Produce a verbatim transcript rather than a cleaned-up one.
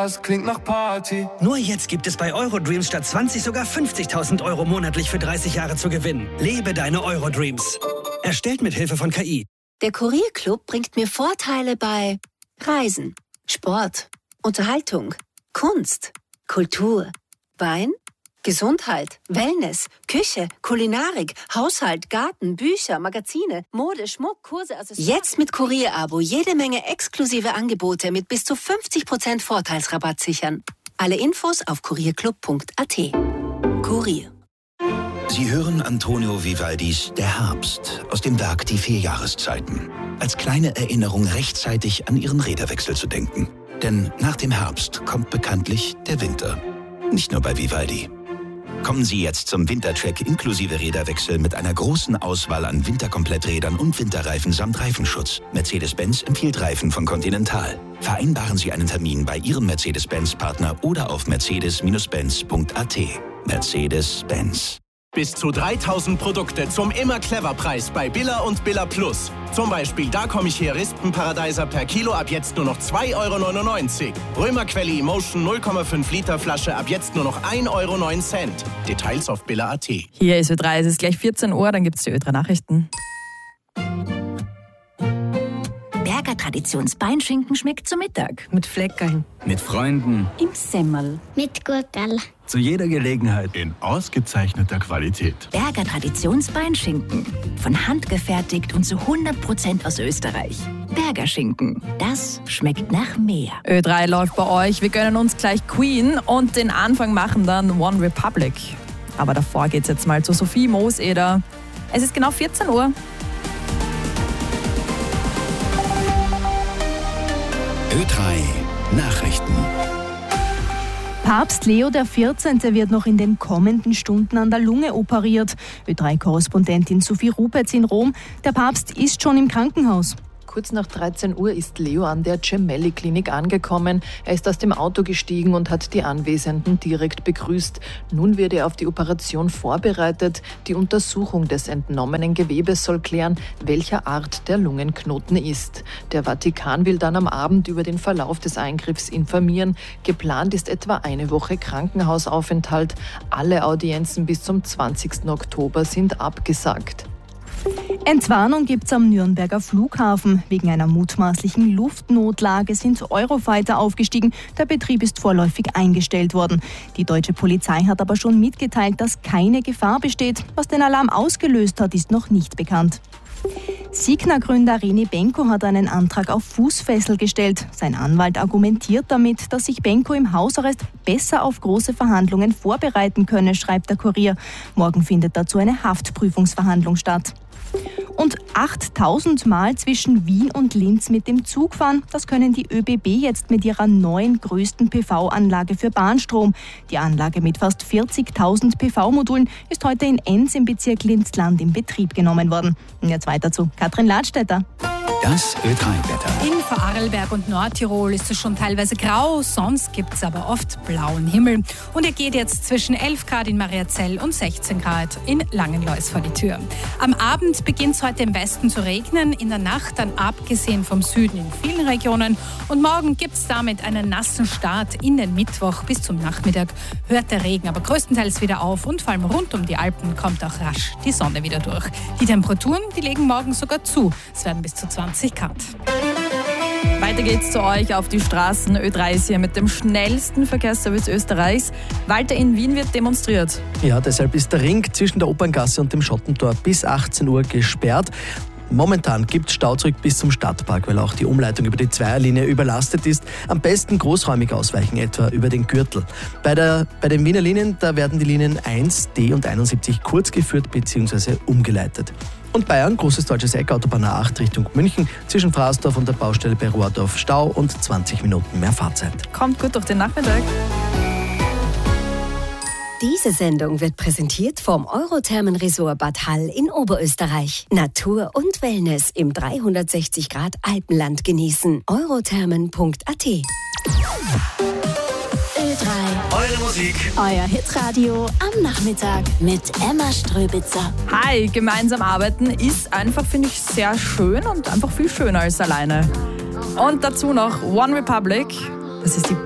das klingt nach Party. Nur jetzt gibt es bei Eurodreams statt zwanzig sogar fünfzigtausend Euro monatlich für dreißig Jahre zu gewinnen. Lebe deine Eurodreams. Erstellt mit Hilfe von K I. Der Kurierclub bringt mir Vorteile bei Reisen, Sport, Unterhaltung, Kunst, Kultur, Wein, Gesundheit, Wellness, Küche, Kulinarik, Haushalt, Garten, Bücher, Magazine, Mode, Schmuck, Kurse, Accessoires. Jetzt mit Kurier-Abo jede Menge exklusive Angebote mit bis zu fünfzig Prozent Vorteilsrabatt sichern. Alle Infos auf kurierclub punkt a t. Kurier. Sie hören Antonio Vivaldis Der Herbst aus dem Werk Die vier Jahreszeiten. Als kleine Erinnerung rechtzeitig an Ihren Räderwechsel zu denken. Denn nach dem Herbst kommt bekanntlich der Winter. Nicht nur bei Vivaldi. Kommen Sie jetzt zum Wintertrack inklusive Räderwechsel mit einer großen Auswahl an Winterkompletträdern und Winterreifen samt Reifenschutz. Mercedes-Benz empfiehlt Reifen von Continental. Vereinbaren Sie einen Termin bei Ihrem Mercedes-Benz-Partner oder auf mercedes Benz punkt a t. Mercedes-Benz. Bis zu dreitausend Produkte zum Immer-Clever-Preis bei Billa und Billa Plus. Zum Beispiel Da komm ich her Rispenparadeiser per Kilo ab jetzt nur noch zwei Euro neunundneunzig. Römerquelle Emotion null Komma fünf Liter Flasche ab jetzt nur noch ein Euro neun. Details auf billa punkt a t. Hier ist Ö drei, es ist gleich vierzehn Uhr, dann gibt es die Ö drei Nachrichten. Berger Traditionsbeinschinken schmeckt zu Mittag. Mit Fleckerln. Mit Freunden. Im Semmel. Mit Gurkerl. Zu jeder Gelegenheit. In ausgezeichneter Qualität. Berger Traditionsbeinschinken. Von Hand gefertigt und zu hundert Prozent aus Österreich. Berger Schinken. Das schmeckt nach mehr. Ö drei läuft bei euch. Wir gönnen uns gleich Queen und den Anfang machen dann One Republic. Aber davor geht's jetzt mal zu Sophie Mooseder. Es ist genau vierzehn Uhr. Ö drei Nachrichten. Papst Leo der vierzehnte wird noch in den kommenden Stunden an der Lunge operiert. Ö drei Korrespondentin Sophie Rupetz in Rom. Der Papst ist schon im Krankenhaus. Kurz nach dreizehn Uhr ist Leo an der Gemelli-Klinik angekommen. Er ist aus dem Auto gestiegen und hat die Anwesenden direkt begrüßt. Nun wird er auf die Operation vorbereitet. Die Untersuchung des entnommenen Gewebes soll klären, welcher Art der Lungenknoten ist. Der Vatikan will dann am Abend über den Verlauf des Eingriffs informieren. Geplant ist etwa eine Woche Krankenhausaufenthalt. Alle Audienzen bis zum zwanzigsten Oktober sind abgesagt. Entwarnung gibt's am Nürnberger Flughafen. Wegen einer mutmaßlichen Luftnotlage sind Eurofighter aufgestiegen. Der Betrieb ist vorläufig eingestellt worden. Die deutsche Polizei hat aber schon mitgeteilt, dass keine Gefahr besteht. Was den Alarm ausgelöst hat, ist noch nicht bekannt. Signa-Gründer René Benko hat einen Antrag auf Fußfessel gestellt. Sein Anwalt argumentiert damit, dass sich Benko im Hausarrest besser auf große Verhandlungen vorbereiten könne, schreibt der Kurier. Morgen findet dazu eine Haftprüfungsverhandlung statt. Und achttausend Mal zwischen Wien und Linz mit dem Zug fahren, das können die ÖBB jetzt mit ihrer neuen größten P V-Anlage für Bahnstrom. Die Anlage mit fast vierzigtausend P V-Modulen ist heute in Enns im Bezirk Linzland in Betrieb genommen worden. Und jetzt weiter zu Katrin Ladstätter. Das Ö drei Wetter. In Vorarlberg und Nordtirol ist es schon teilweise grau, sonst gibt es aber oft blauen Himmel. Und er geht jetzt zwischen elf Grad in Mariazell und sechzehn Grad in Langenlois vor die Tür. Am Abend beginnt es heute im Westen zu regnen, in der Nacht dann abgesehen vom Süden in vielen Regionen. Und morgen gibt es damit einen nassen Start in den Mittwoch. Bis zum Nachmittag hört der Regen aber größtenteils wieder auf und vor allem rund um die Alpen kommt auch rasch die Sonne wieder durch. Die Temperaturen, die legen morgen sogar zu. Es werden bis zu zwanzig Grad. Weiter geht's zu euch auf die Straßen. Ö drei ist hier mit dem schnellsten Verkehrsservice Österreichs. Walter, in Wien wird demonstriert. Ja, deshalb ist der Ring zwischen der Operngasse und dem Schottentor bis achtzehn Uhr gesperrt. Momentan gibt es Stau zurück bis zum Stadtpark, weil auch die Umleitung über die Zweierlinie überlastet ist. Am besten großräumig ausweichen, etwa über den Gürtel. Bei, der, bei den Wiener Linien, da werden die Linien eins, D und einundsiebzig kurz geführt bzw. umgeleitet. Und Bayern, großes deutsches Eck, Autobahn A acht Richtung München, zwischen Fraßdorf und der Baustelle bei Rohrdorf Stau und zwanzig Minuten mehr Fahrzeit. Kommt gut durch den Nachmittag. Diese Sendung wird präsentiert vom Eurothermen-Resort Bad Hall in Oberösterreich. Natur und Wellness im dreihundertsechzig Grad Alpenland genießen. eurothermen punkt a t. Ö drei. Eure Musik. Euer Hitradio am Nachmittag mit Emma Ströbitzer. Hi, gemeinsam arbeiten ist einfach, finde ich, sehr schön und einfach viel schöner als alleine. Und dazu noch One Republic. Das ist die